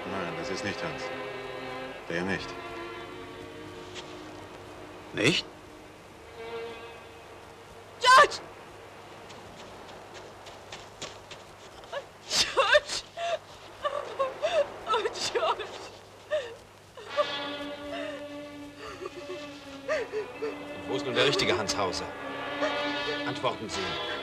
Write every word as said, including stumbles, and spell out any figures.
Nein, das ist nicht Hans. Der nicht. Nicht? George! George! Oh, George! Und wo ist nun der richtige Hans Hauser? Antworten Sie.